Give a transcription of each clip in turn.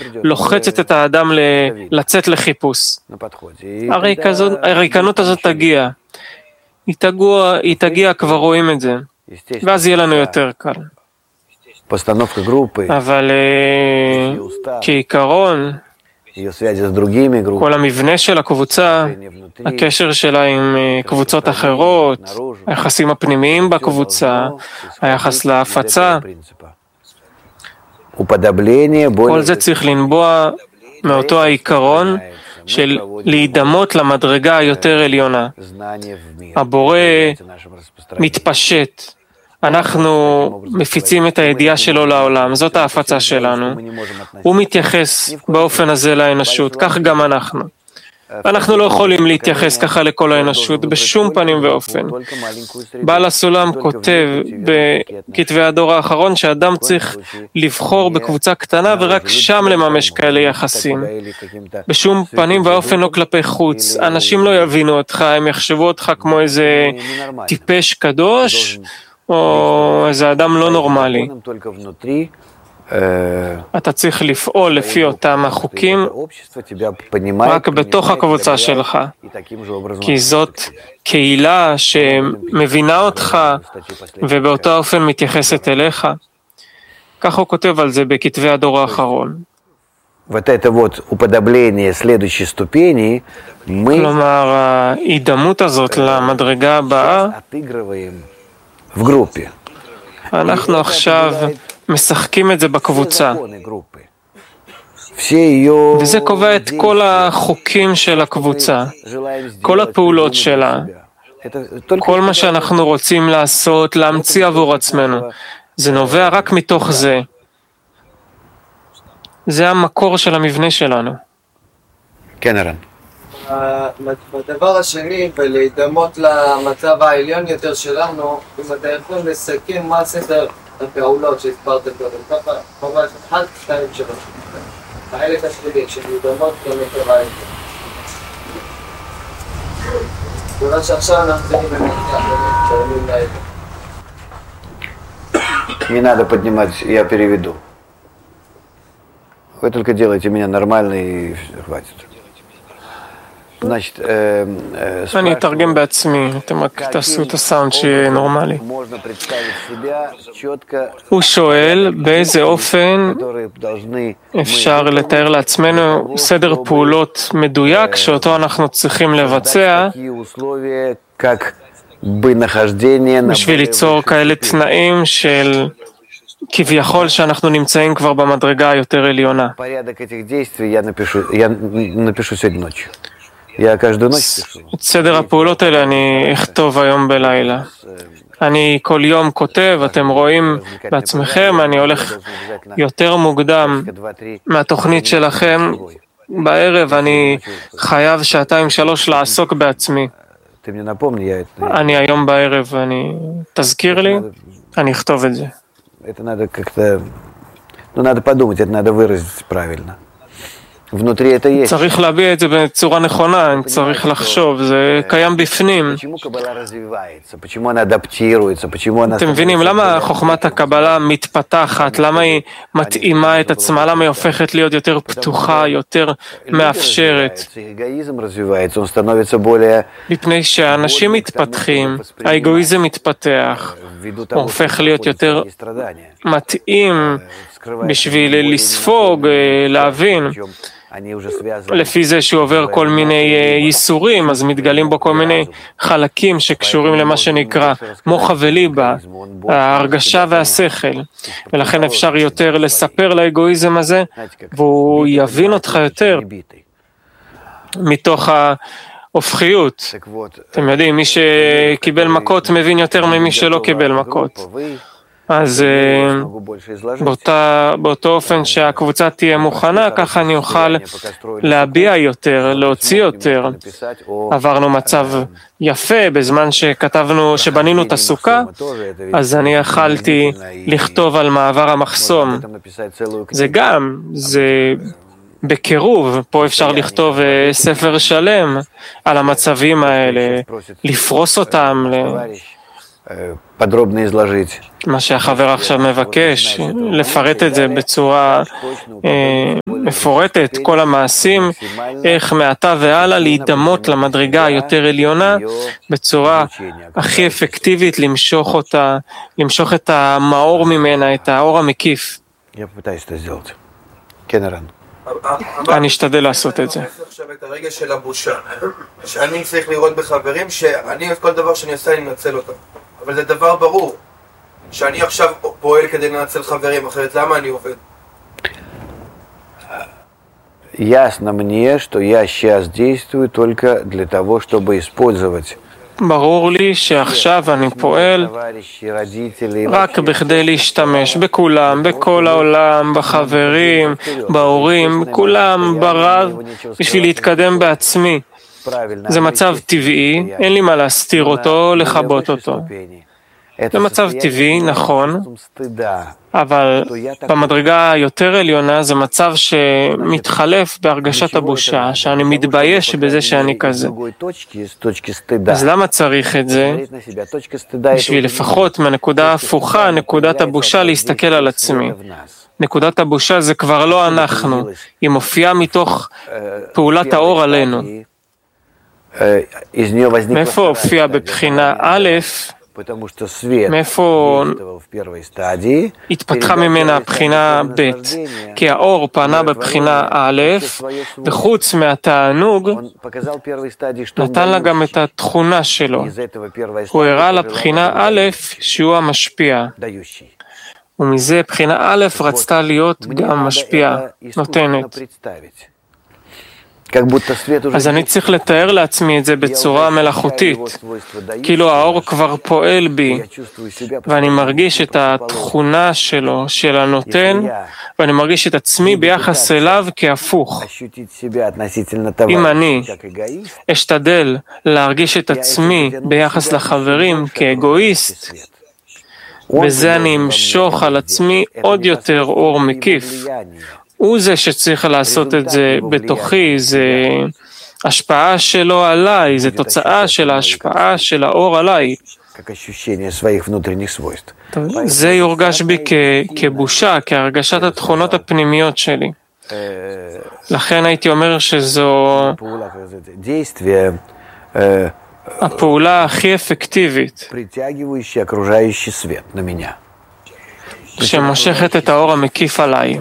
לוחצת את האדם לצאת לחיפוש. הריקנות הזאת תגיע. היא תגיע, כבר רואים את זה. ואז יהיה לנו יותר קל. אבל כעיקרון, כל המבנה של הקבוצה, הקשר שלה עם קבוצות אחרות, היחסים הפנימיים בקבוצה, היחס להפצה, כל זה צריך לנבוע מאותו העיקרון של להידמות למדרגה היותר עליונה. הבורא מתפשט. אנחנו מפיצים את הידיעה שלו לעולם, זאת ההפצה שלנו. הוא מתייחס באופן הזה לאנושות, כך גם אנחנו. אנחנו לא יכולים להתייחס ככה לכל האנושות בשום פנים ואופן. בעל הסולם כותב בכתבי הדור האחרון שאדם צריך לבחור בקבוצה קטנה ורק שם לממש כאלה יחסים. בשום פנים ואופן לא כלפי חוץ. אנשים לא יבינו אותך, הם יחשבו אותך כמו איזה טיפש קדוש, או איזה אדם לא נורמלי. אתה צריך לפעול לפי אותם החוקים רק בתוך הקבוצה שלך, כי זאת קהילה שמבינה אותך ובאותו אופן מתייחסת אליך. כך הוא כותב על זה בכתבי הדור האחרון. כלומר, ההידמות הזאת למדרגה הבאה, אנחנו עכשיו משחקים את זה בקבוצה. וזה קובע את כל החוקים של הקבוצה, כל הפעולות שלה, כל מה שאנחנו רוצים לעשות, להמציא עבור עצמנו. זה נובע רק מתוך זה. זה המקור של המבנה שלנו. כן, ערן. בדבר השני, ולהידמות למצב העליון יותר שלנו, אם אתה יכול לסכם מה סדר הפעולות שהסברת קודם, ככה, ממש 1, 2, 3. החלק השלילי, שלהידמות למצב העליון. תודה שעכשיו אנחנו צריכים במקרה, Не надо поднимать, я переведу. Вы только делайте меня нормально и хватит. אני אתרגם בעצמי, אתם רק תעשו את הסאונד שיהיה נורמלי. הוא שואל באיזה אופן אפשר לתאר לעצמנו סדר פעולות מדויק שאותו אנחנו צריכים לבצע בשביל ליצור כאלה תנאים של כביכול שאנחנו נמצאים כבר במדרגה היותר עליונה. את סדר הפעולות האלה אני אכתוב היום בלילה. אני כל יום כותב, אתם רואים בעצמכם, אני הולך יותר מוקדם מהתוכנית שלכם. בערב אני חייב 2-3 לעסוק בעצמי. אני היום בערב, תזכיר לי, אני אכתוב את זה. надо подумать, это надо выразить правильно. צריך להביע את זה בצורה נכונה, צריך לחשוב, זה קיים בפנים. אתם מבינים, למה חוכמת הקבלה מתפתחת, למה היא מתאימה את עצמה, למה היא הופכת להיות יותר פתוחה, יותר מאפשרת? מפני שהאנשים מתפתחים, האגואיזם מתפתח, הוא הופך להיות יותר מתאים בשביל לספוג, להבין. לפי זה שהוא עובר כל מיני ייסורים, אז מתגלים בו כל מיני חלקים שקשורים למה שנקרא מוחה וליבה, ההרגשה והשכל. ולכן אפשר יותר לספר לאגואיזם הזה, והוא יבין אותך יותר מתוך ההופכיות. אתם יודעים, מי שקיבל מכות מבין יותר ממי שלא קיבל מכות. אז באותו אופן שהקבוצה תהיה מוכנה, ככה אני אוכל להביע יותר, להוציא יותר. עברנו מצב יפה בזמן שבנינו את הסוכה, אז אני יכלתי לכתוב על מעבר המחסום. זה בקירוב, פה אפשר לכתוב ספר שלם על המצבים האלה, לפרוס אותם, מה שהחבר עכשיו מבקש, לפרט את זה בצורה מפורטת, כל המעשים, איך מעתה והלאה להידמות למדרגה היותר עליונה בצורה הכי אפקטיבית, למשוך את המאור ממנה, את האור המקיף. אני אשתדל לעשות את זה. עכשיו את הרגע של הבושה, שאני צריך לראות בחברים שאני כל דבר שאני עושה אני מנצל אותם, אבל זה דבר ברור שאני עכשיו פועל כדי לנצל חברים, אחרת למה אני עובד? Ясно мне, что я сейчас действую только для того, чтобы использовать. ברור לי שעכשיו אני פועל רק בכדי להשתמש בכולם, בכל העולם, בחברים, בהורים, בכולם, ברב, בשביל להתקדם בעצמי. זה מצב טבעי, אין לי מה להסתיר אותו, לכבות אותו. זה מצב טבעי, נכון, אבל במדרגה היותר עליונה זה מצב שמתחלף בהרגשת הבושה, שאני מתבייש בזה שאני כזה. אז למה צריך את זה? בשביל לפחות מהנקודה ההפוכה, נקודת הבושה, להסתכל על עצמי. נקודת הבושה זה כבר לא אנחנו, היא מופיעה מתוך פעולת האור עלינו. מאיפה הופיע בבחינה א', מאיפה התפתחה ממנה הבחינה ב', כי האור פנה בבחינה א', וחוץ מהתענוג נתן לה גם את התכונה שלו. הוא הראה לבחינה א' שהוא המשפיע, ומזה בחינה א' רצתה להיות גם משפיעה, נותנת. אז אני צריך לתאר לעצמי את זה בצורה מלאכותית, כאילו האור כבר פועל בי, ואני מרגיש את התכונה שלו, של הנותן, ואני מרגיש את עצמי ביחס אליו כהפוך. אם אני אשתדל להרגיש את עצמי ביחס לחברים כאגואיסט, בזה אני אמשוך על עצמי עוד יותר אור מקיף. הוא זה שצריך לעשות את זה בתוכי, זה השפעה שלו עליי, זה תוצאה של ההשפעה של האור עליי. זה יורגש בי כבושה, כהרגשת התכונות הפנימיות שלי. לכן הייתי אומר שזו הפעולה הכי אפקטיבית, שמושכת את האור המקיף עליי.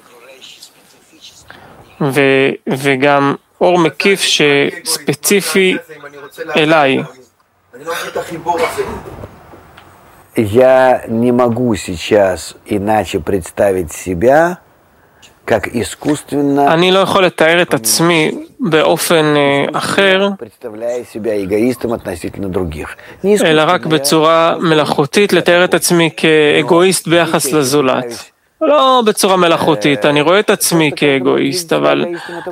וגם אור מקיף שספציפי אליי. אני לא עושה את החיבור הזה. Я не могу сейчас иначе представить себя, как искусственно. אני לא יכול לתאר את עצמי באופן אחר, אלא רק בצורה מלאכותית לתאר את עצמי כאגואיסט ביחס לזולת. לא בצורה מלאכותית, אני רואה את עצמי כאגואיסט, אבל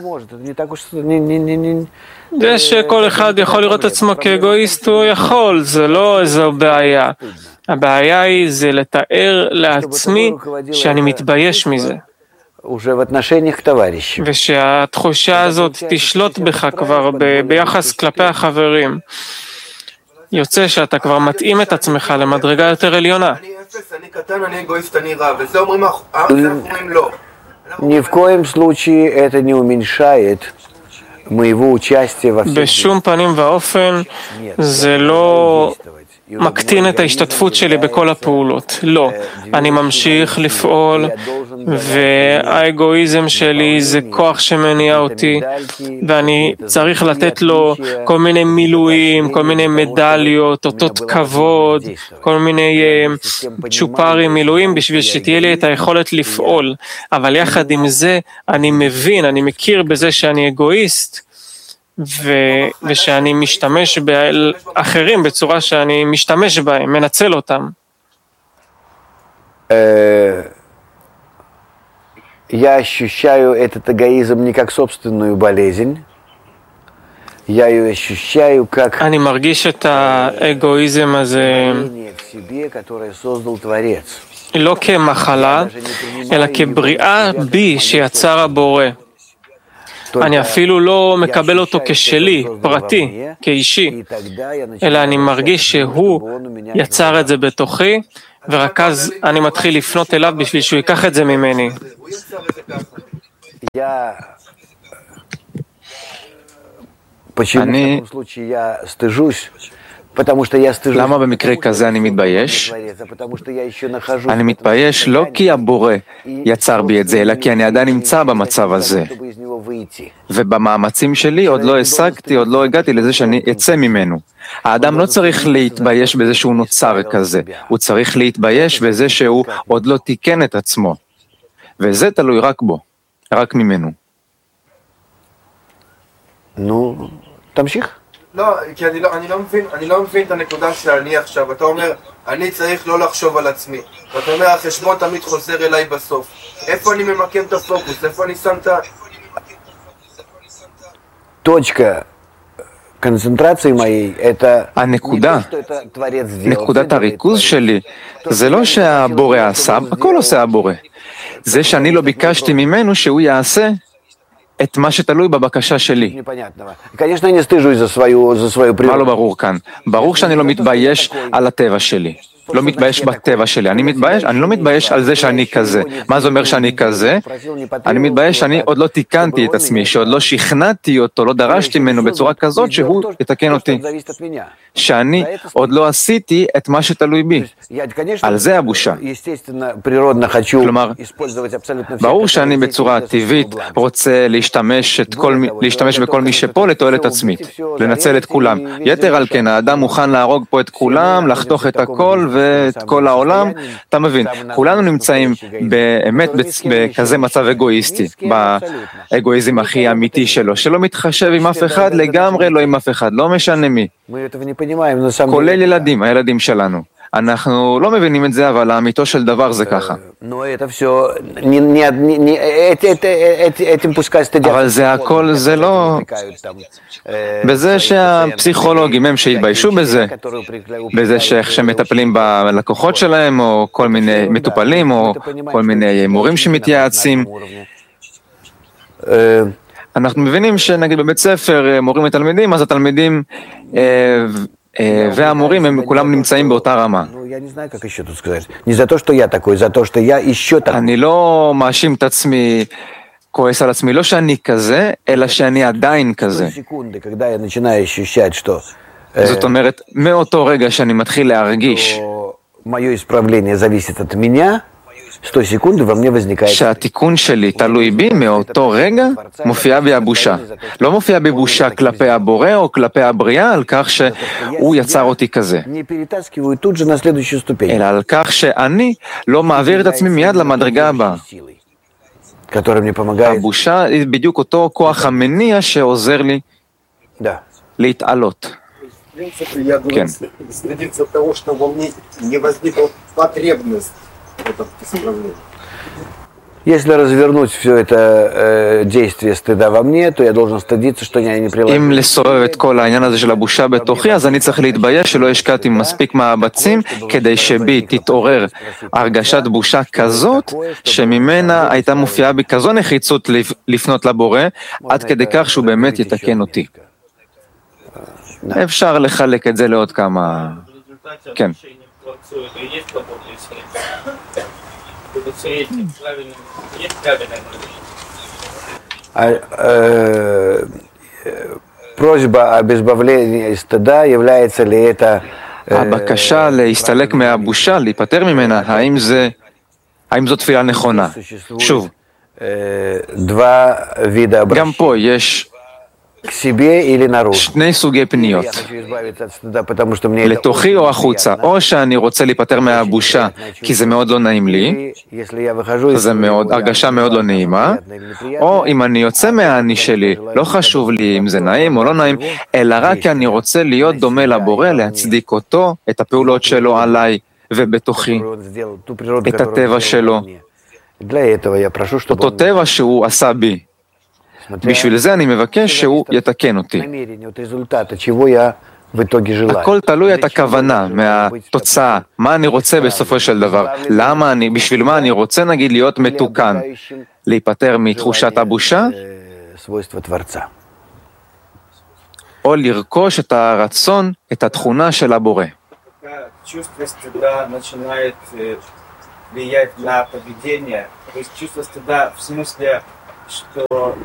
זה שכל אחד יכול לראות את עצמו כאגואיסט, הוא יכול, זה לא איזו בעיה. הבעיה היא זה לתאר לעצמי שאני מתבייש מזה. ושהתחושה הזאת תשלוט בך כבר ביחס כלפי החברים. יוצא שאתה כבר מתאים את עצמך למדרגה יותר עליונה. אני אפס, אני קטן, אני אגואיסט, אני רע, וזה אומרים לא. Ни в коем случае это не уменьшает моего участия во всем. בשום פנים ואופן זה לא מקטין את ההשתתפות שלי בכל הפעולות. לא, אני ממשיך לפעול, והאגואיזם שלי זה כוח שמניע אותי, ואני צריך לתת לו כל מיני מילואים, כל מיני מדליות, אותות כבוד, כל מיני צ'ופרים מילואים, בשביל שתהיה לי את היכולת לפעול. אבל יחד עם זה, אני מבין, אני מכיר בזה שאני אגואיסט, ושאני משתמש באחרים בצורה שאני משתמש בהם, מנצל אותם. Я ощущаю этот эгоизм не как собственную болезнь. Я ее ощущаю как אני מרגיש את האגואיזם הזה לא כמחלה, אלא כבריאה בי שיצר הבורא. אני אפילו לא מקבל אותו כשלי, פרטי, כאישי, אלא אני מרגיש שהוא יצר את זה בתוכי, ורק אז אני מתחיל לפנות אליו בשביל שהוא ייקח את זה ממני. אני... למה במקרה כזה אני מתבייש? אני מתבייש לא כי הבורא יצר בי את זה, אלא כי אני עדיין נמצא במצב הזה. ובמאמצים שלי עוד לא השגתי, עוד לא הגעתי לזה שאני אצא ממנו. האדם לא צריך להתבייש בזה שהוא נוצר כזה, הוא צריך להתבייש בזה שהוא עוד לא תיקן את עצמו. וזה תלוי רק בו, רק ממנו. נו, תמשיך. לא, כי אני לא מבין את הנקודה שאני עכשיו. אתה אומר, אני צריך לא לחשוב על עצמי. ואתה אומר, החשבון תמיד חוזר אליי בסוף. איפה אני ממקם את הפוקוס? איפה אני שם את ה... точка концентрации моей, это נקודת הריכוז שלי, זה לא שהבורא עשה, הכל עושה הבורא. זה שאני לא ביקשתי ממנו שהוא יעשה את מה שתלוי בבקשה שלי. מה לא ברור כאן? ברור שאני לא מתבייש על הטבע שלי. לא מתבייש בטבע שלי. אני לא מתבייש על זה שאני כזה. מה זה אומר שאני כזה? אני מתבייש שאני עוד לא תיקנתי את עצמי, שעוד לא שכנעתי אותו, לא דרשתי ממנו בצורה כזאת שהוא יתקן אותי. שאני עוד לא עשיתי את מה שתלוי בי. על זה הבושה. כלומר, ברור שאני בצורה טבעית רוצה להשתמש בכל מי שפה לתועלת עצמית, לנצל את כולם. יתר על כן, האדם מוכן להרוג פה את כולם, לחתוך את הכל ואת כל העולם. אתה מבין, כולנו נמצאים באמת בכזה מצב אגואיסטי, באגואיזם הכי אמיתי שלו, שלא מתחשב עם אף אחד, לגמרי לא עם אף אחד, לא משנה מי. כולל ילדים, הילדים שלנו. אנחנו לא מבינים את זה, אבל האמיתו של דבר זה ככה. אבל זה הכל, זה לא... בזה שהפסיכולוגים הם שהתביישו בזה, בזה שמטפלים בלקוחות שלהם, או כל מיני מטופלים, או כל מיני מורים שמתייעצים. אנחנו מבינים שנגיד בבית ספר מורים לתלמידים, אז התלמידים והמורים הם כולם נמצאים באותה רמה. אני לא מאשים את עצמי, כועס על עצמי, לא שאני כזה, אלא שאני עדיין כזה. זאת אומרת, מאותו רגע שאני מתחיל להרגיש שהתיקון שלי תלוי בי, מאותו רגע מופיעה בי הבושה. לא מופיעה בי בושה כלפי הבורא או כלפי הבריאה על כך שהוא יצר אותי כזה, אלא על כך שאני לא מעביר את עצמי מיד למדרגה הבאה. הבושה היא בדיוק אותו כוח המניע שעוזר לי להתעלות. כן. Если развернуть все это действие стыда во мне, то я должен стыдиться, что я не приложил. אם לסובב את כל העניין הזה של הבושה בתוכי, אז אני צריך להתבייש שלא השקעתי מספיק מאמצים כדי שבי תתעורר הרגשת בושה כזאת, שממנה הייתה מופיעה בי כזו נחיצות לפנות לבורא, עד כדי כך שהוא באמת יתקן אותי. אפשר לחלק את זה לעוד כמה... כן. Просьба об избавлении стыда является ли это... הבקשה להסתלק מהבושה, להיפטר ממנה, האם זו תפילה נכונה? שוב, גם פה יש שני סוגי פניות, לתוכי או החוצה. או שאני רוצה להיפטר מהבושה כי זה מאוד לא נעים לי, זה הרגשה מאוד לא נעימה, או אם אני יוצא מהאני שלי, לא חשוב לי אם זה נעים או לא נעים, אלא רק כי אני רוצה להיות דומה לבורא, להצדיק אותו, את הפעולות שלו עליי ובתוכי, את הטבע שלו, אותו טבע שהוא עשה בי. בשביל זה אני מבקש שהוא יתקן אותי. הכל תלוי את הכוונה מהתוצאה, מה אני רוצה בסופו של דבר, בשביל מה אני רוצה נגיד להיות מתוקן, להיפטר מתחושת הבושה, או לרכוש את הרצון, את התכונה של הבורא. что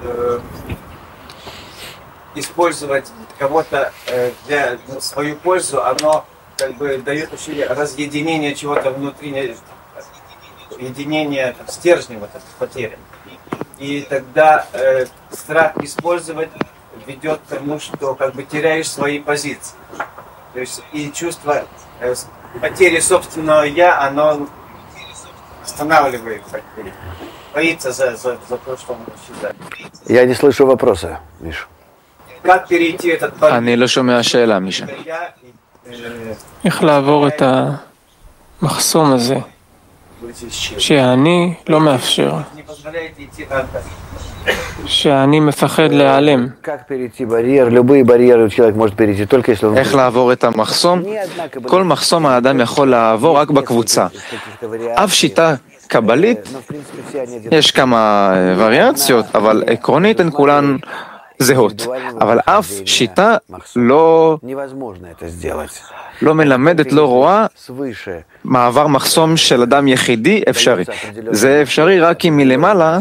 использовать кого-то для свою пользу, оно как бы дает ощущение разъединения чего-то внутреннего, единения стержня вот этой потери. И тогда страх использовать ведет к тому, что как бы теряешь свои позиции. То есть и чувство потери собственного «я», оно останавливает, боится за то, что он считает. Я не слышу вопроса, Миша. Как перейти этот אני לא שומע שאלה, מישה. איך לעבור את המחסום הזה שהאני לא מאפשר, שהאני מפחד להיעלם. Как перейти барьер? Любые барьеры человек может перейти, только если он... איך לעבור את המחסום? כל מחסום האדם יכול לעבור רק בקבוצה. אף שיטה קבלית, יש כמה וריאציות, אבל עקרונית הן כולן זהות. אבל אף שיטה לא מלמדת, לא רואה מעבר מחסום של אדם יחידי אפשרי. זה אפשרי רק אם מלמעלה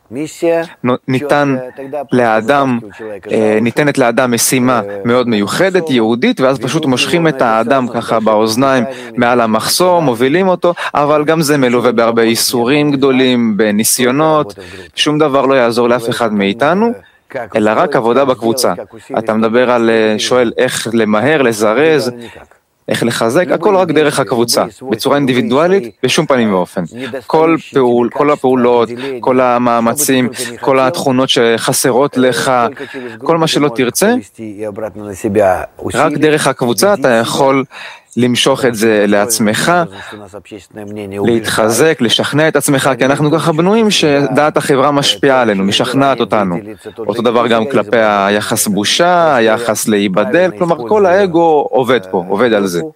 ניתנת לאדם משימה מאוד מיוחדת, יהודית, ואז פשוט מושכים את האדם ככה באוזניים מעל המחסום, מובילים אותו, אבל גם זה מלווה בהרבה איסורים גדולים, בניסיונות, שום דבר לא יעזור לאף אחד מאיתנו, אלא רק עבודה בקבוצה. אתה מדבר על, שואל איך למהר, לזרז, איך לחזק, הכל רק דרך הקבוצה, בצורה אינדיבידואלית, בשום פנים ואופן. כל הפעולות, כל המאמצים, כל התכונות שחסרות לך, כל מה שלא תרצה, רק דרך הקבוצה אתה יכול למשוך את זה לעצמך, להתחזק, לשכנע את עצמך, כי אנחנו ככה בנויים שדעת החברה משפיעה עלינו, משכנעת אותנו. אותו דבר גם כלפי היחס בושה, היחס להיבדל, כלומר כל האגו עובד פה, עובד על זה.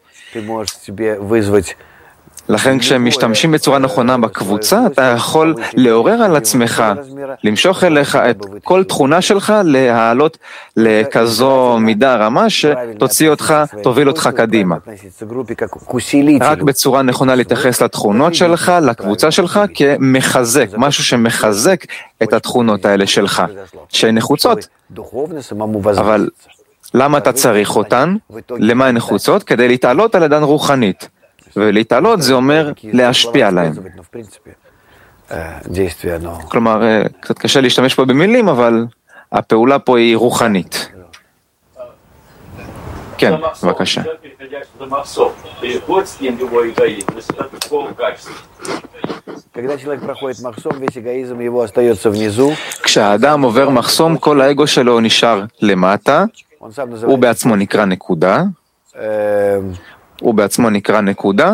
לכן כשמשתמשים בצורה נכונה בקבוצה, אתה יכול לעורר על עצמך, למשוך אליך את כל תכונה שלך, להעלות לכזו מידה רמה שתוציא אותך, תוביל אותך קדימה. רק בצורה נכונה להתייחס לתכונות שלך, לקבוצה שלך, כמחזק, משהו שמחזק את התכונות האלה שלך, שהן נחוצות. אבל למה אתה צריך אותן? למה הן נחוצות? כדי להתעלות על ידן רוחנית. ולהתעלות זה אומר להשפיע עליהם. כלומר, קצת קשה להשתמש פה במילים, אבל הפעולה פה היא רוחנית. כן, בבקשה. כשהאדם עובר מחסום, כל האגו שלו נשאר למטה, הוא בעצמו נקרא נקודה, הוא בעצמו נקרא נקודה,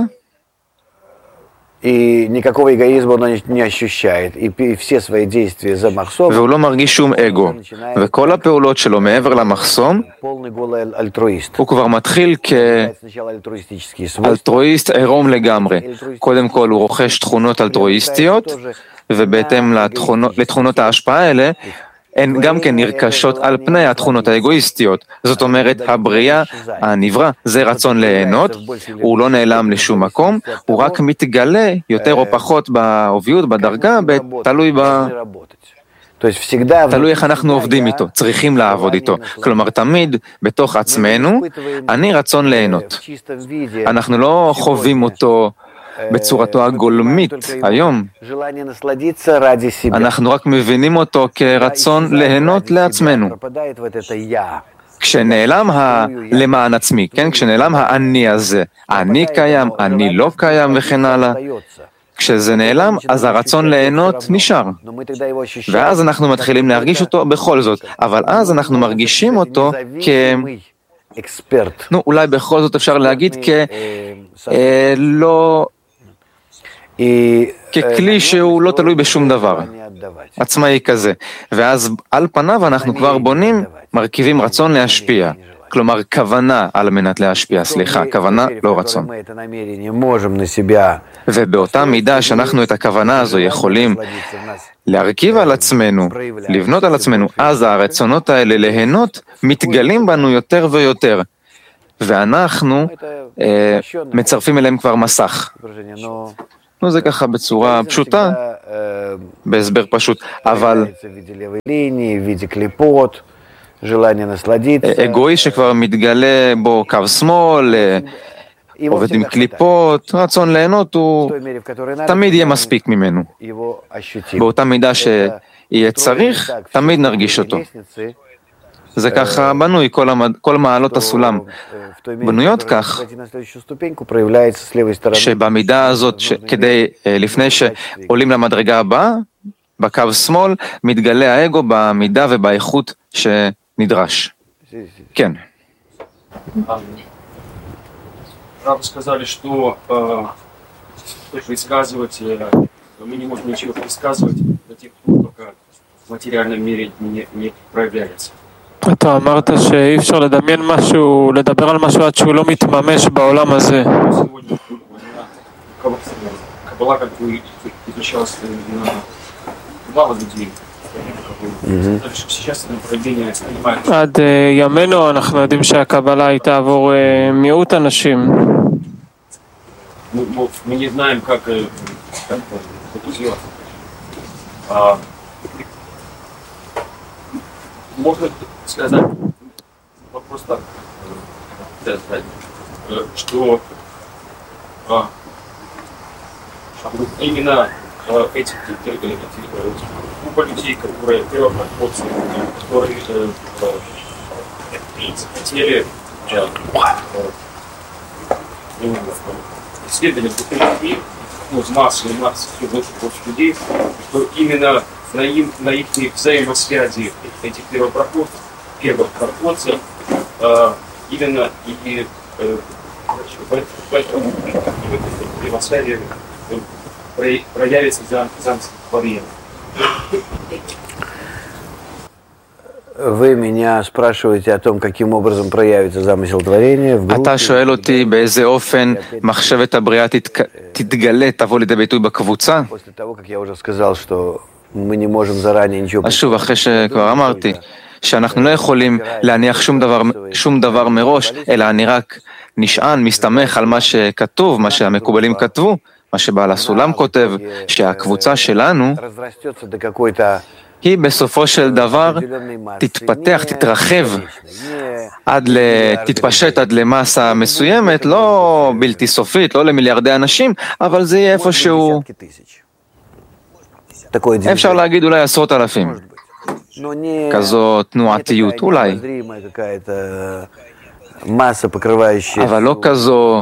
והוא לא מרגיש שום אגו, וכל הפעולות שלו מעבר למחסום, הוא כבר מתחיל כאלטרואיסט עירום לגמרי. קודם כל הוא רוכש תכונות אלטרואיסטיות, ובהתאם לתכונות ההשפעה האלה, הן גם כן נרכשות על פני התכונות האגואיסטיות. זאת אומרת, הבריאה, הנברא, זה רצון ליהנות, הוא לא נעלם לשום מקום, הוא רק מתגלה יותר או פחות בעוביות, בדרגה, תלוי איך אנחנו עובדים איתו, צריכים לעבוד איתו. כלומר, תמיד בתוך עצמנו, אני רצון ליהנות. אנחנו לא חווים אותו בצורתו הגולמית היום. אנחנו רק מבינים אותו כרצון ליהנות לעצמנו. כשנעלם למען עצמי, כן? כשנעלם האני הזה, אני קיים, אני לא קיים וכן הלאה. כשזה נעלם, אז הרצון ליהנות נשאר. ואז אנחנו מתחילים להרגיש אותו בכל זאת, אבל אז אנחנו מרגישים אותו אולי בכל זאת אפשר להגיד ככלי שהוא לא תלוי בשום דבר, עצמאי כזה. ואז על פניו אנחנו כבר בונים, מרכיבים רצון להשפיע. כלומר, כוונה על מנת להשפיע, כוונה, לא רצון. ובאותה מידה שאנחנו את הכוונה הזו יכולים להרכיב על עצמנו, לבנות על עצמנו, אז הרצונות האלה ליהנות מתגלים בנו יותר ויותר. ואנחנו מצרפים אליהם כבר מסך. נו, זה ככה בצורה פשוטה, בהסבר פשוט, אבל אגואיסט שכבר מתגלה בו קו שמאל, עובד עם קליפות, רצון ליהנות, הוא תמיד יהיה מספיק ממנו. באותה מידה שיהיה צריך, תמיד נרגיש אותו. זה ככה בנוי, כל מעלות הסולם בנויות כך, שבמידה הזאת, כדי, לפני שעולים למדרגה הבאה, בקו שמאל, מתגלה האגו במידה ובאיכות שנדרש. כן. Правда сказали, что предсказывать, мы не можем ничего предсказывать до тех пор, пока в материальном мире не проявляется. אתה אמרת שאי אפשר לדמיין משהו, לדבר על משהו עד שהוא לא מתממש בעולם הזה. Каббала как бы изучалась на мало людей. עד ימינו אנחנו יודעים שהקבלה היא תעבור מיעוט אנשים. Мы не знаем, как это сделать. Можно сказать, вопрос так, что именно эти группа людей, которые первопроходцы, которые хотели исследования людей, ну, с массой людей, что именно на их взаимосвязи этих первопроходцев именно и в этом взаимосвязи проявится замысел творения. Вы меня спрашиваете о том, каким образом проявится замысел творения в группе. אתה שואל אותי באיזה אופן מחשבת הבריאה תתגלה, תבוא לידי ביטוי בקבוצה? После того, как я уже сказал, что мы не можем заранее ничего. אז שוב, אחרי שכבר אמרתי, שאנחנו לא יכולים להניח שום דבר מראש, אלא אני רק נשען, מסתמך על מה שכתוב, מה שהמקובלים כתבו, מה שבעל הסולם כותב, שהקבוצה שלנו היא בסופו של דבר תתפתח, תתרחב, תתפשט עד למסה מסוימת, לא בלתי סופית, לא למיליארדי אנשים, אבל זה יהיה איפשהו, אפשר להגיד אולי עשרות אלפים. כזו תנועתיות, אולי. אבל לא כזו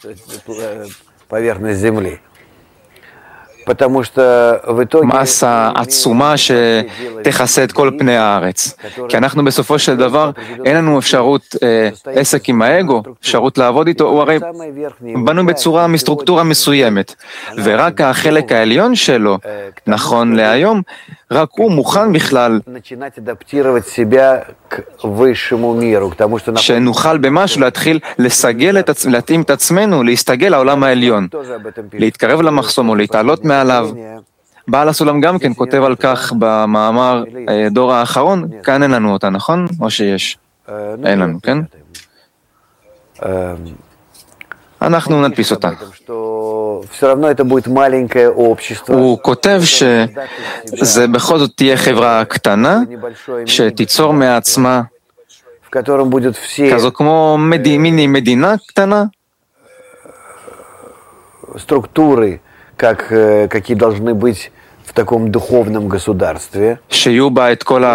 מסה עצומה שתכסה את כל פני הארץ. כי אנחנו בסופו של דבר, אין לנו אפשרות עסק עם האגו, אפשרות לעבוד איתו, הוא הרי בנו בצורה מסטרוקטורה מסוימת. ורק החלק העליון שלו, נכון להיום, רק הוא מוכן בכלל שנוכל במשהו להתחיל לסגל להתאים את עצמנו, להסתגל לעולם העליון, להתקרב למחסום או להתעלות מעליו. בעל הסולם גם כן כותב על כך במאמר דור האחרון, כאן אין לנו אותה, נכון? או שיש? אין לנו, כן? אנחנו נדפיס אותה. הוא כותב שזה בכל זאת תהיה חברה קטנה, שתיצור מעצמה כזו כמו מיני מדינה קטנה, структуры, какие должны быть в таком духовном государстве. שיהיו בה את כל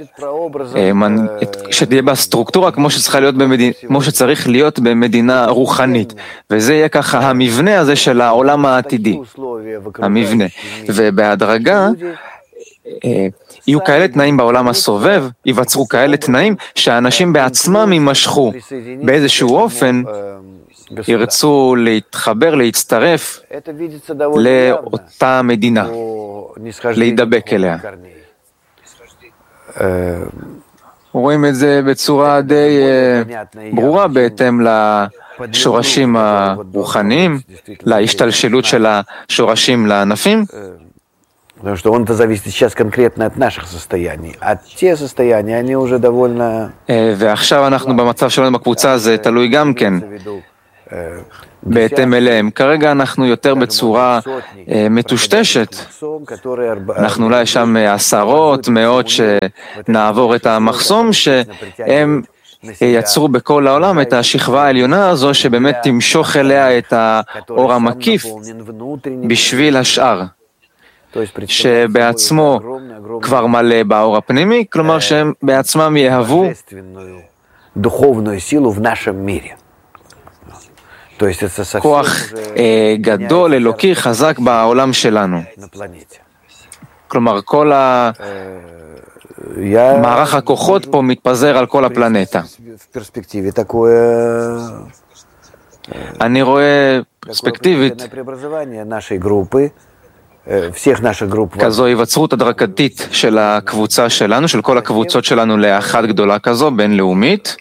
שתהיה בה סטרוקטורה כמו שצריך להיות במדינה רוחנית. וזה יהיה ככה המבנה הזה של העולם העתידי. המבנה. ובהדרגה יהיו כאלה תנאים בעולם הסובב, ייווצרו כאלה תנאים שהאנשים בעצמם יימשכו באיזשהו אופן, ירצו להתחבר, להצטרף לאותה מדינה, להידבק אליה. רואים את זה בצורה די ברורה בהתאם לשורשים הרוחניים, להשתלשלות של השורשים לענפים. Потому что он-то зависит сейчас конкретно от наших состояний. А те состояния, они уже довольно... ועכשיו אנחנו במצב שלנו בקבוצה, זה תלוי גם כן. בהתאם אליהם. כרגע אנחנו יותר בצורה מטושטשת. אנחנו אולי שם עשרות, מאות שנעבור את המחסום, שהם יצרו בכל העולם את השכבה העליונה הזו, שבאמת תמשוך אליה את האור המקיף בשביל השאר, שבעצמו כבר מלא באור הפנימי, כלומר שהם בעצמם יהוו כוח גדול, אלוקי, חזק בעולם שלנו. כלומר, כל מערך הכוחות פה מתפזר על כל הפלנטה. אני רואה פרספקטיבית כזו היווצרות הדרגתית של הקבוצה שלנו, של כל הקבוצות שלנו לאחת גדולה כזו, בינלאומית.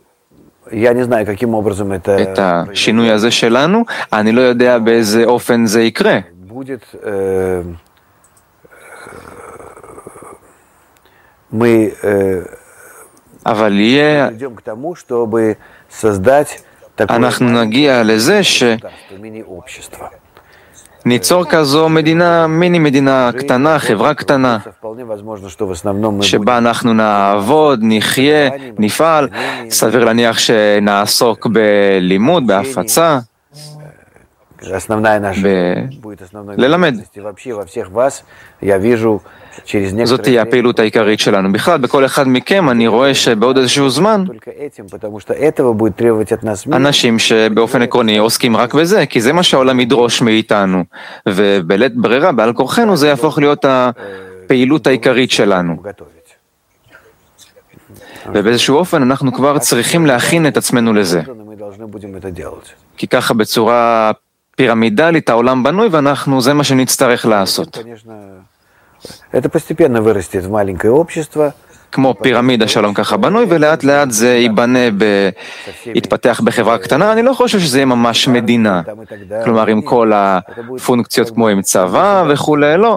את השינוי הזה שלנו, אני לא יודע באיזה אופן זה יקרה. אבל יהיה, אנחנו נגיע לזה שניצור כזו מדינה, מיני מדינה קטנה, חברה קטנה, שבה אנחנו נעבוד, נחיה, נפעל, סביר להניח שנעסוק בלימוד, בהפצה, ללמד. זאת תהיה הפעילות העיקרית שלנו. בכלל, בכל אחד מכם אני רואה שבעוד איזשהו זמן אנשים שבאופן עקרוני עוסקים רק בזה, כי זה מה שהעולם ידרוש מאיתנו, ובלית ברירה, בעל כורחנו, זה יהפוך להיות הפעילות העיקרית שלנו. ובאיזשהו אופן אנחנו כבר צריכים להכין את עצמנו לזה. כי ככה בצורה פירמידלית העולם בנוי, ואנחנו, זה מה שנצטרך לעשות. כמו פירמידה שלום ככה בנוי, ולאט לאט זה יתפתח בחברה קטנה. אני לא חושב שזה יהיה ממש מדינה. כלומר, עם כל הפונקציות כמו עם צבא וכולי, לא.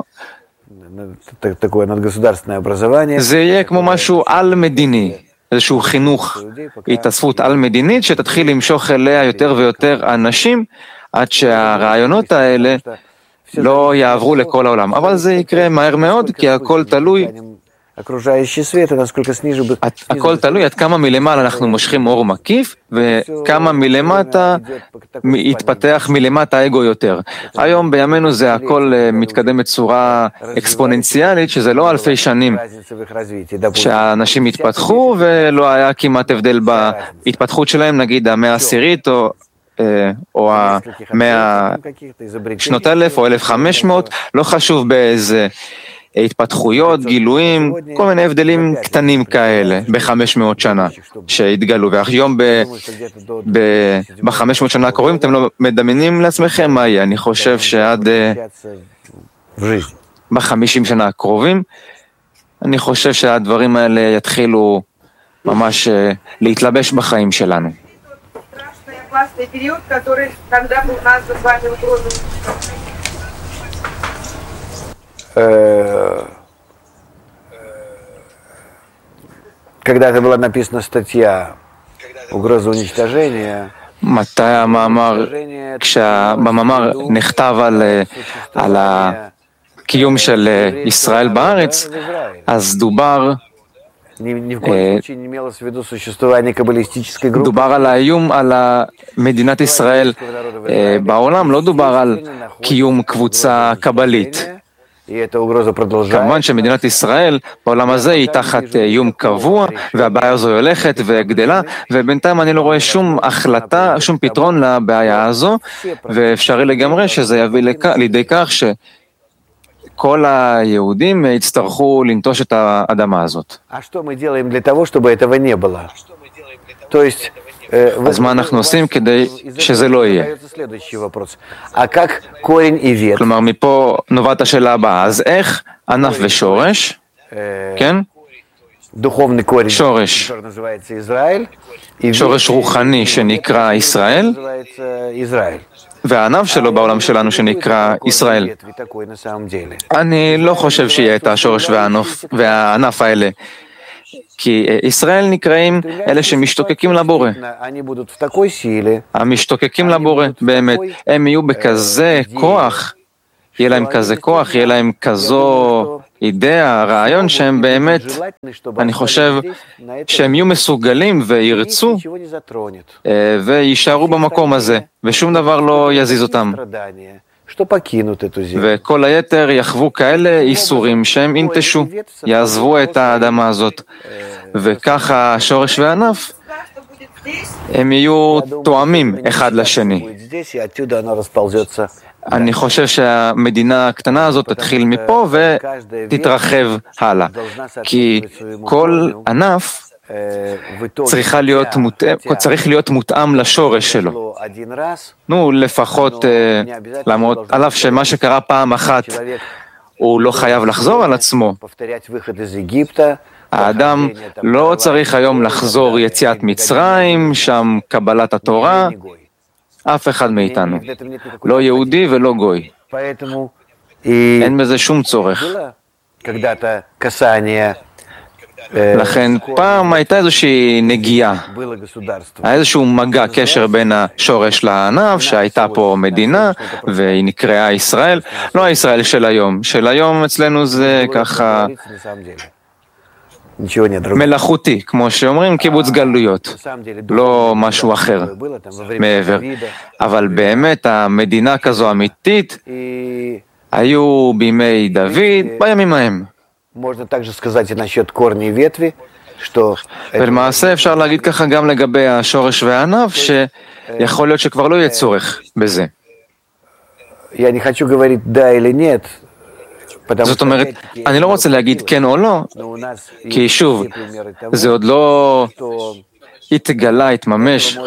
זה יהיה כמו משהו על-מדיני, איזשהו חינוך, התאספות על-מדינית, שתתחיל למשוך אליה יותר ויותר אנשים, עד שהרעיונות האלה לא יעברו לכל העולם. אבל זה יקרה מהר מאוד, כי הכל תלוי, עד כמה מלמעלה אנחנו מושכים אור מקיף, וכמה מלמטה יתפתח מלמטה האגו יותר. היום בימינו זה הכל מתקדם בצורה אקספוננציאלית, שזה לא אלפי שנים שהאנשים התפתחו, ולא היה כמעט הבדל בהתפתחות שלהם, נגיד המאה העשירית או המאה שנות 1000 או 1500, לא חשוב באיזה התפתחויות, גילויים, כל מיני הבדלים קטנים כאלה ב-500 שנה שהתגלו, והיום ב-500 שנה הקרובים אתם לא מדמיינים לעצמכם מה יהיה. אני חושב שעד ב-50 שנה הקרובים, אני חושב שהדברים האלה יתחילו ממש להתלבש בחיים שלנו. Когда-то была написана статья «Угроза уничтожения». מתי המאמר, כשבמאמר נכתב על הקיום של ישראל בארץ, אז דובר על האיום על מדינת ישראל בעולם, לא דובר על קיום קבוצה קבלית. כמובן שמדינת ישראל בעולם הזה היא תחת איום קבוע, והבעיה הזו הולכת וגדלה, ובינתיים אני לא רואה שום החלטה, שום פתרון לבעיה הזו, ואפשרי לגמרי שזה יביא לידי כך שכל היהודים יצטרכו לנטוש את האדמה הזאת. אז מה אנחנו עושים כדי שזה לא יהיה? כלומר, מפה נובעת השאלה הבאה. אז איך ענף ושורש, כן? שורש רוחני שנקרא ישראל, והענף שלו בעולם שלנו שנקרא ישראל. אני לא חושב שיהיה את השורש והענף האלה כי ישראל נקראים אלה שמשתוקקים לבורא. המשתוקקים לבורא, באמת, הם יהיו בכזה כוח, יהיה להם כזה כוח, יהיה להם כזו אידאה, רעיון שהם באמת, אני חושב שהם יהיו מסוגלים וירצו וישארו במקום הזה, ושום דבר לא יזיז אותם. וכל היתר יחוו כאלה איסורים שהם ינטשו, יעזבו את האדמה הזאת. וככה השורש והענף, הם יהיו תואמים אחד לשני. אני חושב שהמדינה הקטנה הזאת תתחיל מפה ותתרחב הלאה. כי כל ענף צריך להיות מותאם לשורש שלו. לפחות לעמוד עליו שמה שקרה פעם אחת הוא לא חייב לחזור על עצמו. האדם לא צריך היום לחזור יציאת מצרים, שם קבלת התורה, אף אחד מאיתנו, לא יהודי ולא גוי. אין בזה שום צורך. לכן פעם הייתה איזושהי נגיעה, היה איזשהו מגע, קשר בין השורש לענף, שהייתה פה מדינה והיא נקראה ישראל, לא הישראל של היום. של היום אצלנו זה ככה מלאכותי, כמו שאומרים, קיבוץ גלויות, לא משהו אחר מעבר. אבל באמת המדינה כזו אמיתית היו בימי דוד, בימים ההם. ולמעשה אפשר להגיד ככה גם לגבי השורש והענף, שיכול להיות שכבר לא יהיה צורך בזה. זאת אומרת, אני לא רוצה להגיד כן או לא, כי שוב, זה עוד לא התגלה, התממש.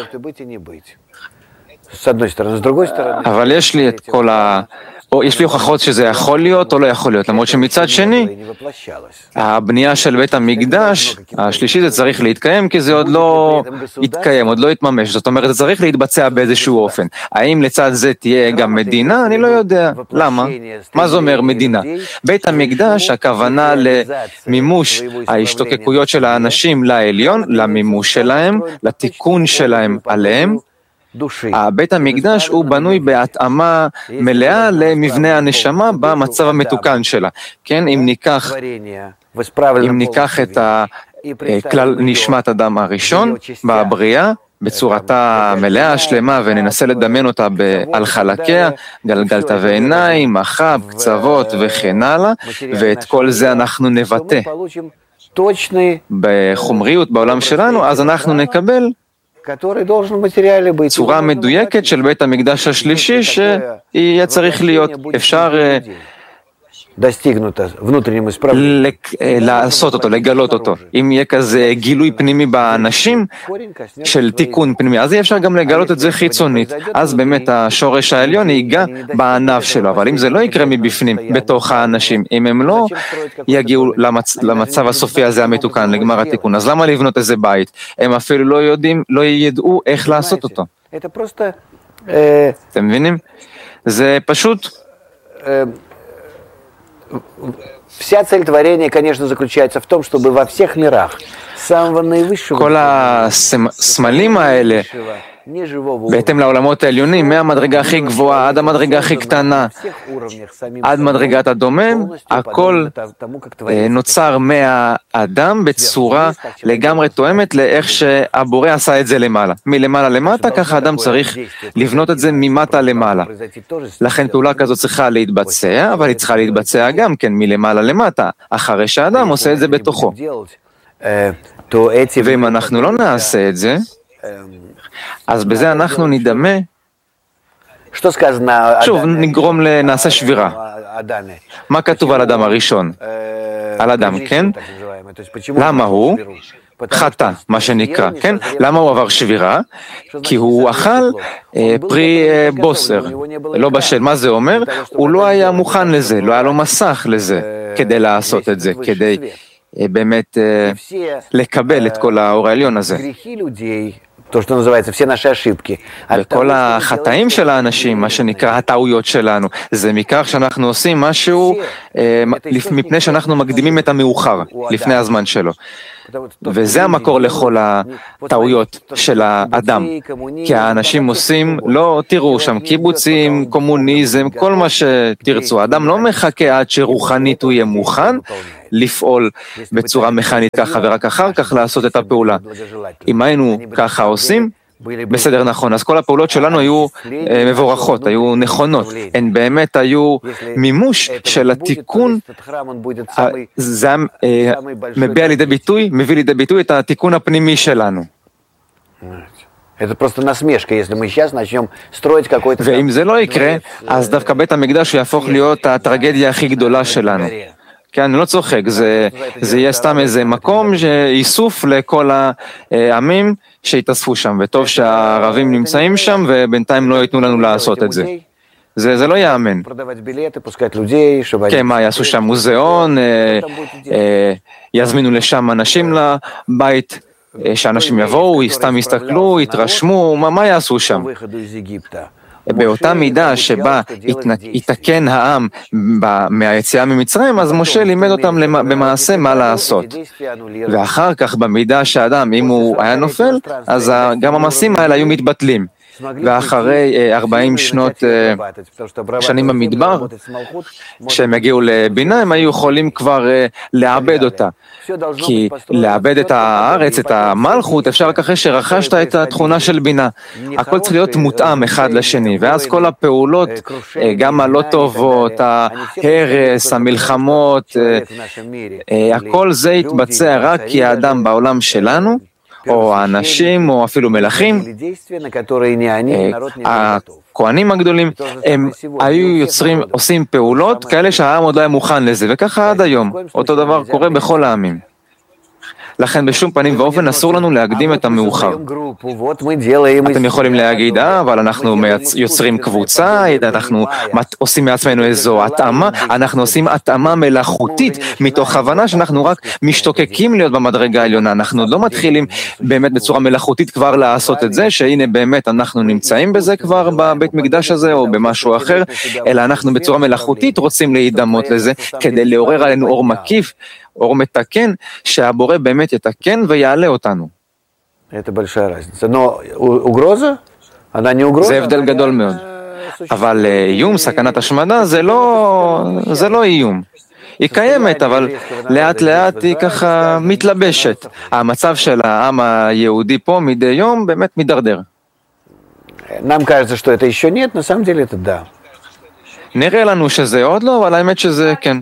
אבל יש לי את כל יש לי הוכחות שזה יכול להיות או לא יכול להיות, למרות שמצד שני, הבנייה של בית המקדש, השלישי, זה צריך להתקיים, כי זה עוד לא יתקיים, עוד לא יתממש. זאת אומרת, זה צריך להתבצע באיזשהו אופן. האם לצד זה תהיה גם מדינה? אני לא יודע. למה? מה זה אומר מדינה? בית המקדש, הכוונה למימוש ההשתוקקויות של האנשים לעליון, למימוש שלהם, לתיקון שלהם עליהם. בית המקדש הוא בנוי בהתאמה מלאה למבנה הנשמה במצב המתוקן שלה. כן, אם ניקח את כלל נשמת אדם הראשון בבריאה, בצורתה מלאה, שלמה, וננסה לדמיין אותה על חלקיה, גלגלת ועיניים, מחב, קצוות וכן הלאה, ואת כל זה אנחנו נבטא בחומריות בעולם שלנו, אז אנחנו נקבל צורה מדויקת של בית המקדש השלישי שיהיה צריך להיות. אפשר לעשות אותו, לגלות אותו. אם יהיה כזה גילוי פנימי באנשים של תיקון פנימי, אז יהיה אפשר גם לגלות את זה חיצונית. אז באמת השורש העליון ייגע בענף שלו. אבל אם זה לא יקרה מבפנים, בתוך האנשים, אם הם לא יגיעו למצב הסופי הזה המתוקן, לגמר התיקון, אז למה לבנות איזה בית? הם אפילו לא ידעו איך לעשות אותו. אתם מבינים? זה פשוט... Вся цель творения, конечно, заключается в том, чтобы во всех мирах, с самого наивысшего... כל הסמלים האלה, בהתאם לעולמות העליונים, מהמדרגה הכי גבוהה עד המדרגה הכי קטנה, עד מדרגת הדומם, הכל נוצר מהאדם בצורה לגמרי תואמת לאיך שהבורא עשה את זה למעלה. מלמעלה למטה, ככה האדם צריך לבנות את זה ממטה למעלה. לכן פעולה כזאת צריכה להתבצע, אבל היא צריכה להתבצע גם כן מלמעלה למטה, אחרי שהאדם עושה את זה בתוכו. ואם אנחנו לא נעשה את זה, אז בזה אנחנו נדמה, שוב נגרום נעשה שבירה. מה כתוב על אדם הראשון? על אדם, כן? למה הוא? חטא, מה שנקרא, כן? למה הוא עבר שבירה? כי הוא אכל פרי בוסר, לא בשל. מה זה אומר? הוא לא היה מוכן לזה, לא היה לו מסך לזה, כדי לעשות את זה, כדי באמת לקבל את כל האור העליון הזה. וכל החטאים של האנשים, מה שנקרא הטעויות שלנו, זה מכך שאנחנו עושים משהו מפני שאנחנו מקדימים את המאוחר, לפני הזמן שלו. וזה המקור לכל הטעויות של האדם. כי האנשים עושים, לא תראו שם קיבוצים, קומוניזם, כל מה שתרצו. האדם לא מחכה עד שרוחנית הוא יהיה מוכן לפעול בצורה מכנית ככה, ורק אחר כך לעשות את הפעולה. אם היינו ככה עושים, בסדר, נכון, אז כל הפעולות שלנו היו מבורכות, היו נכונות, הן באמת היו מימוש של התיקון, זה מביא לידי ביטוי את התיקון הפנימי שלנו. ואם זה לא יקרה, אז דווקא בית המקדש יהפוך להיות הטרגדיה הכי גדולה שלנו. כן, אני לא צוחק, זה יהיה סתם איזה מקום שאיסוף לכל העמים שהתאספו שם, וטוב שהערבים נמצאים שם, ובינתיים לא ייתנו לנו לעשות את זה. זה לא יאמן. כן, מה, יעשו שם מוזיאון, יזמינו לשם אנשים לבית, שאנשים יבואו, סתם יסתכלו, יתרשמו, מה יעשו שם? באותה מידה שבה יתקן העם מהיציאה ממצרים, אז משה לימד אותם במעשה מה לעשות. ואחר כך במידה שהאדם, אם הוא היה נופל, אז גם המעשים האלה היו מתבטלים. ואחרי 40 שנים במדבר, כשהם הגיעו לבינה, הם היו יכולים כבר לעבד אותה. כי לעבד את הארץ, את המלכות, אפשר רק אחרי שרכשת את התכונה של בינה. הכל צריך להיות מותאם אחד לשני, ואז כל הפעולות, גם הלא טובות, ההרס, המלחמות, הכל זה יתבצע רק כי האדם בעולם שלנו, או האנשים, או אפילו מלכים, הכהנים הגדולים, הם היו עושים פעולות כאלה שהעם עוד לא היה מוכן לזה, וככה עד היום. אותו דבר קורה בכל העמים. לכן בשום פנים ואופן אסור לנו להקדים את המאוחר. אתם יכולים להגיד, אבל אנחנו יוצרים קבוצה, אנחנו עושים מעצמנו איזו התאמה, אנחנו עושים התאמה מלאכותית, מתוך הבנה שאנחנו רק משתוקקים להיות במדרגה העליונה, אנחנו לא מתחילים באמת בצורה מלאכותית כבר לעשות את זה, שהנה באמת אנחנו נמצאים בזה כבר בבית מקדש הזה או במשהו אחר, אלא אנחנו בצורה מלאכותית רוצים להידמות לזה, כדי לעורר עלינו אור מקיף, אור מתקן, שהבורא באמת יתקן ויעלה אותנו. זה הבדל גדול מאוד. אבל איום, סכנת השמדה, זה לא איום. היא קיימת, אבל לאט לאט היא ככה מתלבשת. המצב של העם היהודי פה מדי יום באמת מדרדר. נראה לנו שזה עוד לא, אבל האמת שזה כן.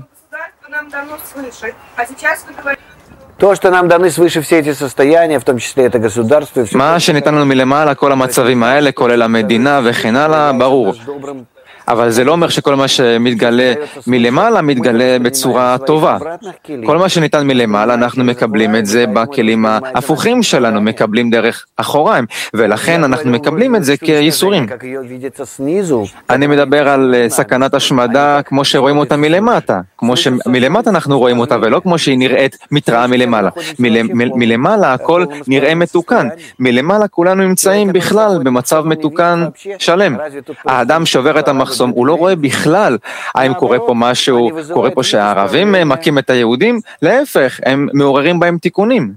מה שניתן לנו מלמעלה, כל המצבים האלה, כולל המדינה וכן הלאה, ברור. אבל זה לא אומר שכל מה שמתגלה מלמעלה מתגלה בצורה טובה. כל מה שניתן מלמעלה אנחנו מקבלים את זה בכלים ההפוכים שלנו, מקבלים דרך אחוריים, ולכן אנחנו מקבלים את זה כייסורים. אני מדבר על סכנת השמדה כמו שרואים אותה מלמטה, כמו שמלמטה אנחנו רואים אותה ולא כמו שהיא נראית מתראה מלמעלה. מלמעלה הכל נראה מתוקן, מלמעלה כולנו נמצאים בכלל במצב מתוקן שלם. האדם שובר את המחסום, הוא לא רואה בכלל האם קורה פה משהו, קורה פה שהערבים מכים את היהודים, להפך, הם מעוררים בהם תיקונים.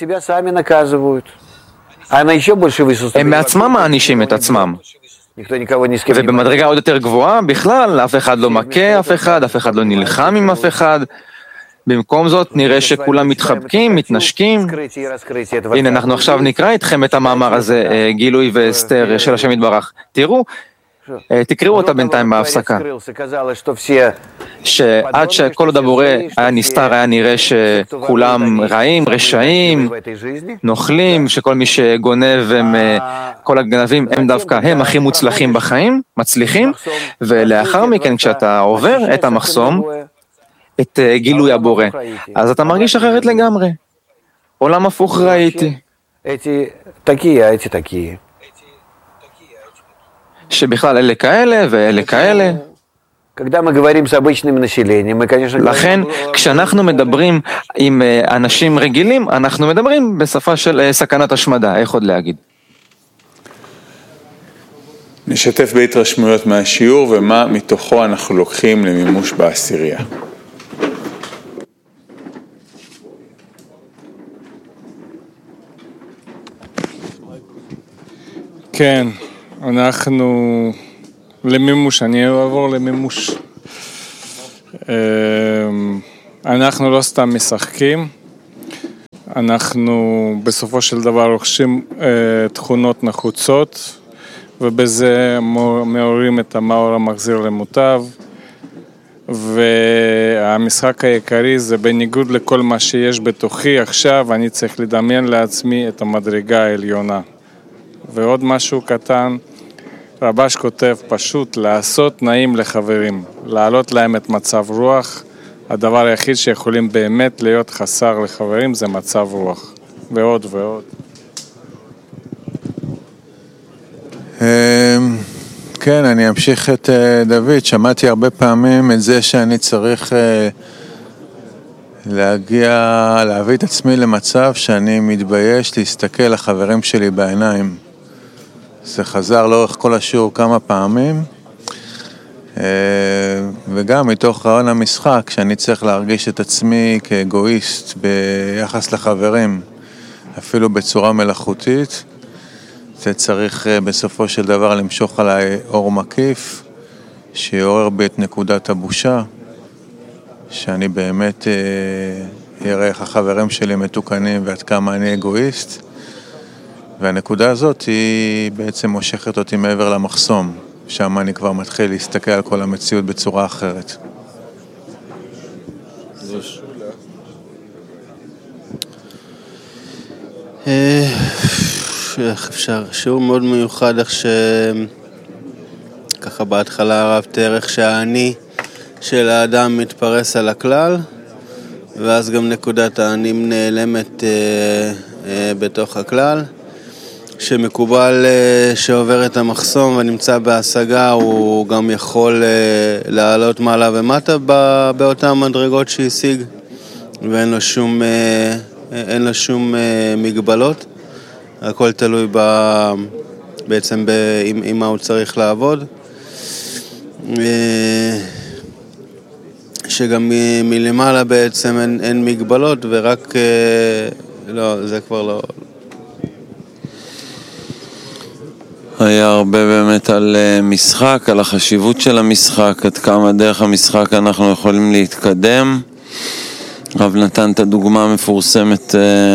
הם מעצמם מענישים את עצמם. ובמדרגה עוד יותר גבוהה, בכלל, אף אחד לא מכה אף אחד לא נלחם עם אף אחד. במקום זאת נראה שכולם מתחבקים, מתנשקים. הנה, אנחנו עכשיו נקרא איתכם את המאמר הזה, גילוי והסתר של השם יתברך. תראו, תקראו אותה בינתיים בהפסקה. שעד שכל עוד הבורא היה נסתר, היה נראה שכולם רעים, רשעים, נוכלים, שכל מי שגונב, כל הגנבים הם דווקא הם הכי מוצלחים בחיים, מצליחים, ולאחר מכן כשאתה עובר את המחסום, את גילוי הבורא, אז אתה מרגיש אחרת לגמרי. עולם הפוך ראיתי. שבכלל אלה כאלה ואלה כאלה. לכן, כשאנחנו מדברים עם אנשים רגילים, אנחנו מדברים בשפה של סכנת השמדה, איך עוד להגיד? נשתף בהתרשמויות מהשיעור ומה מתוכו אנחנו לוקחים למימוש בעשירייה. כן, אנחנו למימוש, אני אעבור למימוש. אנחנו לא סתם משחקים, אנחנו בסופו של דבר רוכשים תכונות נחוצות, ובזה מעוררים את המאור המחזיר למוטב, והמשחק העיקרי זה בניגוד לכל מה שיש בתוכי עכשיו, אני צריך לדמיין לעצמי את המדרגה העליונה. ועוד משהו קטן, רבש כותב פשוט לעשות נעים לחברים, להעלות להם את מצב רוח, הדבר היחיד שיכולים באמת להיות חסר לחברים זה מצב רוח, ועוד ועוד. כן, אני אמשיך את דוד, שמעתי הרבה פעמים את זה שאני צריך להביא את עצמי למצב שאני מתבייש להסתכל לחברים שלי בעיניים. זה חזר לאורך כל השיעור כמה פעמים, וגם מתוך רעיון המשחק, שאני צריך להרגיש את עצמי כאגואיסט ביחס לחברים, אפילו בצורה מלאכותית, זה צריך בסופו של דבר למשוך עליי אור מקיף, שיעורר בי את נקודת הבושה, שאני באמת אראה איך החברים שלי מתוקנים ועד כמה אני אגואיסט, והנקודה הזאת היא בעצם מושכת אותי מעבר למחסום, שם אני כבר מתחיל להסתכל על כל המציאות בצורה אחרת. איך אפשר? שיעור מאוד מיוחד, איך ככה בהתחלה הרב תיאר איך שהאני של האדם מתפרס על הכלל, ואז גם נקודת האני נעלמת בתוך הכלל. שמקובל שעובר את המחסום ונמצא בהשגה, הוא גם יכול לעלות מעלה ומטה באותן מדרגות שהשיג, ואין לו שום מגבלות. הכל תלוי בעצם עם מה הוא צריך לעבוד. שגם מלמעלה בעצם אין מגבלות, ורק לא, זה כבר לא. היה הרבה באמת על משחק, על החשיבות של המשחק, עד כמה דרך המשחק אנחנו יכולים להתקדם. רב נתן את הדוגמה המפורסמת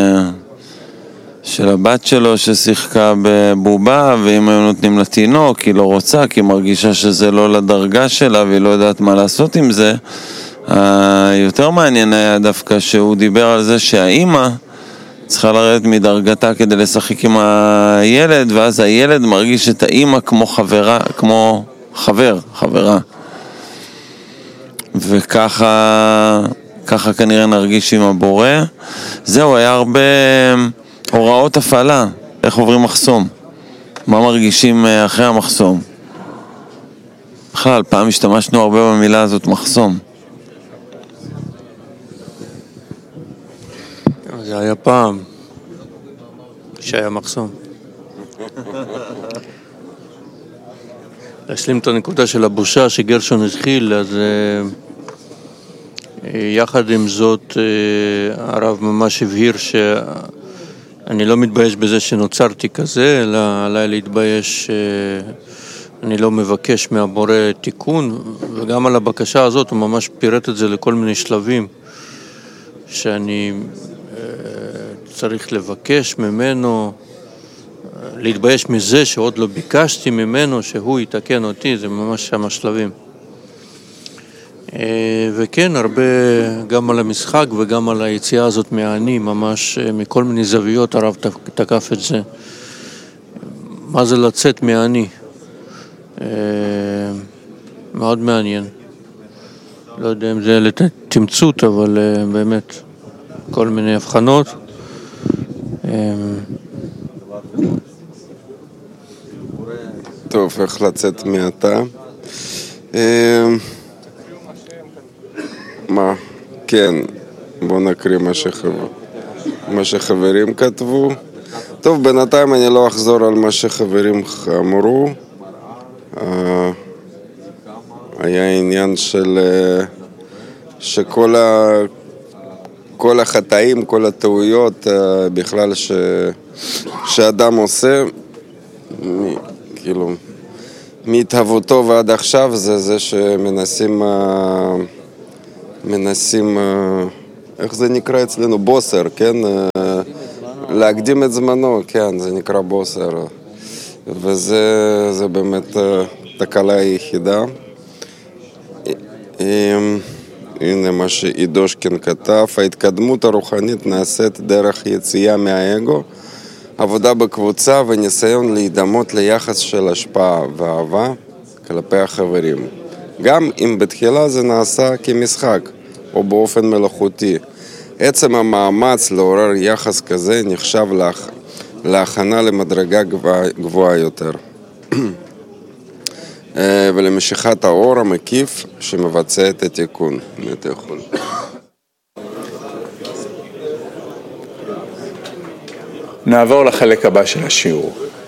של הבת שלו ששיחקה בבובה, ואם היו נותנים לתינוק, היא לא רוצה, כי היא מרגישה שזה לא לדרגה שלה והיא לא יודעת מה לעשות עם זה. יותר מעניין היה דווקא שהוא דיבר על זה שהאימא צריכה לרדת מדרגתה כדי לשחק עם הילד, ואז הילד מרגיש את האימא כמו חברה. וככה כנראה נרגיש עם הבורא. זהו, היה הרבה הוראות הפעלה, איך עוברים מחסום, מה מרגישים אחרי המחסום. בכלל, פעם השתמשנו הרבה במילה הזאת, מחסום. זה היה פעם שהיה מחסום. להשלים את הנקודה של הבושה שגרשון התחיל, אז יחד עם זאת הרב ממש הבהיר שאני לא מתבייש בזה שנוצרתי כזה, אלא עליי להתבייש אני לא מבקש מהבורא תיקון, וגם על הבקשה הזאת הוא ממש פירט את זה לכל מיני שלבים שאני צריך לבקש ממנו, להתבייש מזה שעוד לא ביקשתי ממנו שהוא יתקן אותי, זה ממש שם השלבים. וכן, הרבה גם על המשחק וגם על היציאה הזאת מהאני, ממש מכל מיני זוויות הרב תקף את זה. מה זה לצאת מהאני? מאוד מעניין. לא יודע אם זה לתמצות, אבל באמת כל מיני הבחנות. טוב, איך לצאת מעתה? מה? כן, בוא נקריא מה שחברים כתבו. טוב, בינתיים אני לא אחזור על מה שחברים אמרו. היה עניין של שכל כל החטאים, כל הטעויות בכלל שאדם עושה, כאילו, מהתהוותו ועד עכשיו זה שמנסים, איך זה נקרא אצלנו? בוסר, כן? להקדים את זמנו, כן, זה נקרא בוסר. וזה באמת תקלה היחידה. הנה מה שאידושקין כתב, ההתקדמות הרוחנית נעשית דרך יציאה מהאגו, עבודה בקבוצה וניסיון להידמות ליחס של השפעה ואהבה כלפי החברים. גם אם בתחילה זה נעשה כמשחק או באופן מלאכותי. עצם המאמץ לעורר יחס כזה נחשב להכנה למדרגה גבוהה יותר. ולמשיכת האור המקיף שמבצע את התיקון. נעבור לחלק הבא של השיעור.